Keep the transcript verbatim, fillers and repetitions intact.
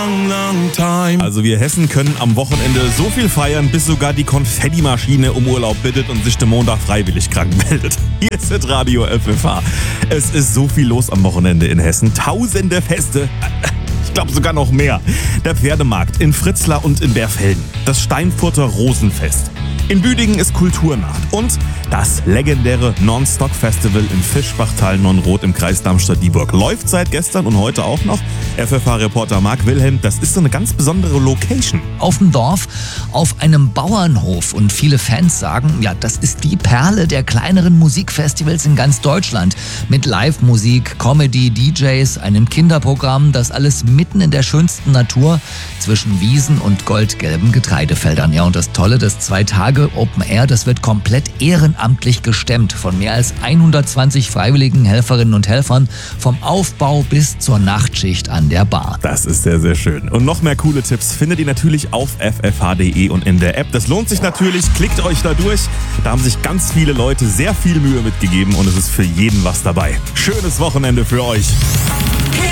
long, long time. Also wir Hessen können am Wochenende so viel feiern, bis sogar die Konfettimaschine um Urlaub bittet und sich den Montag freiwillig krank meldet. Hier ist das Radio F F H. Es ist so viel los am Wochenende in Hessen. Tausende Feste. Ich glaube sogar noch mehr. Der Pferdemarkt in Fritzlar und in Berfelden. Das Steinfurter Rosenfest. In Büdingen ist Kulturnacht und das legendäre Non-Stop-Festival in Fischbachtal-Nonnroth im Kreis Darmstadt-Dieburg. Läuft seit gestern und heute auch noch. F F H-Reporter Marc Wilhelm, das ist so eine ganz besondere Location. Auf dem Dorf, auf einem Bauernhof. Und viele Fans sagen, ja, das ist die Perle der kleineren Musikfestivals in ganz Deutschland. Mit Live-Musik, Comedy, D Js, einem Kinderprogramm, das alles mitten in der schönsten Natur zwischen Wiesen und goldgelben Getreidefeldern. Ja, und das Tolle, das zwei Tage Open Air, das wird komplett ehrenamtlich gestemmt von mehr als hundertzwanzig freiwilligen Helferinnen und Helfern vom Aufbau bis zur Nachtschicht an der Bar. Das ist sehr, sehr schön. Und noch mehr coole Tipps findet ihr natürlich auf f f h punkt d e und in der App. Das lohnt sich natürlich. Klickt euch da durch. Da haben sich ganz viele Leute sehr viel Mühe mitgegeben und es ist für jeden was dabei. Schönes Wochenende für euch.